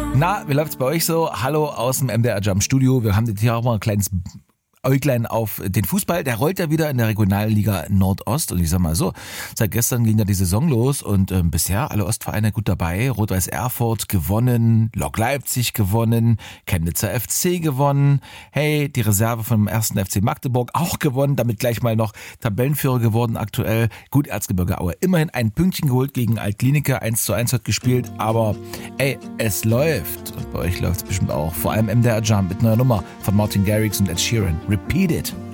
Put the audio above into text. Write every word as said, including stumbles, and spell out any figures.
Na, wie läuft's bei euch so? Hallo aus dem M D R Jump Studio. Wir haben jetzt hier auch mal ein kleines Äuglein auf den Fußball. Der rollt ja wieder in der Regionalliga Nordost. Und ich sag mal so, seit gestern ging ja die Saison los und ähm, bisher alle Ostvereine gut dabei. Rot-Weiß Erfurt gewonnen, Lok Leipzig gewonnen, Chemnitzer F C gewonnen. Hey, die Reserve vom ersten F C Magdeburg auch gewonnen. Damit gleich mal noch Tabellenführer geworden aktuell. Gut, Erzgebirge Aue immerhin ein Pünktchen geholt gegen Altkliniker. eins zu eins hat gespielt. Aber ey, es läuft. Und bei euch läuft's bestimmt auch. Vor allem M D R Jump mit neuer Nummer von Martin Garrix und Ed Sheeran. Repeat it.